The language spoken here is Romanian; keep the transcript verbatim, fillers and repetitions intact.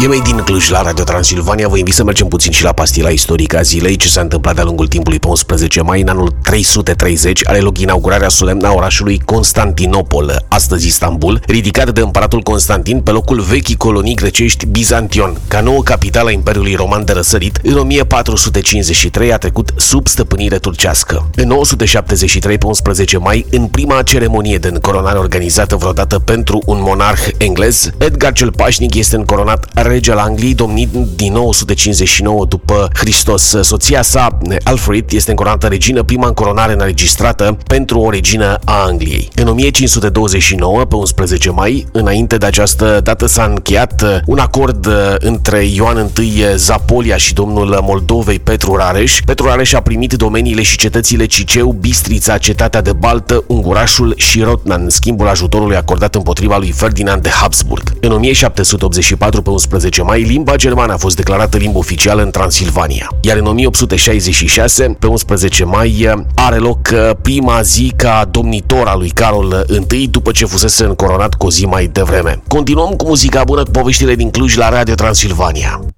E mai din Cluj la Radio Transilvania. Vă invit să mergem puțin și la pastila istorică a zilei. Ce s-a întâmplat de-a lungul timpului pe unsprezece mai în anul trei sute treizeci are loc inaugurarea solemnă a orașului Constantinopol, astăzi Istanbul, ridicat de împăratul Constantin pe locul vechii colonii grecești Bizantion. Ca nouă capitală a Imperiului Roman de răsărit, în o mie patru sute cincizeci și trei a trecut sub stăpânire turcească. În nouă sute șaptezeci și trei, pe unsprezece mai, în prima ceremonie de încoronare organizată vreodată pentru un monarh englez, Edgar cel Pașnic este încoronat rege al Angliei, domnind din nouă sute cincizeci și nouă după Hristos. Soția sa, Alfred, este încoronată regină, prima încoronare înregistrată pentru o regină a Angliei. În o mie cinci sute douăzeci și nouă, pe unsprezece mai, înainte de această dată s-a încheiat un acord între Ioan I Zapolia și domnul Moldovei Petru Rareș. Petru Rareș a primit domeniile și cetățile Ciceu, Bistrița, Cetatea de Baltă, Ungurașul și Rotnan, în schimbul ajutorului acordat împotriva lui Ferdinand de Habsburg. În o mie șapte sute optzeci și patru, pe unsprezece mai, limba germană a fost declarată limbă oficială în Transilvania. Iar în o mie opt sute șaizeci și șase, pe unsprezece mai, are loc prima zi ca domnitor al lui Carol I, după ce fusese încoronat cu o zi mai devreme. Continuăm cu muzica bună, cu poveștile din Cluj la Radio Transilvania.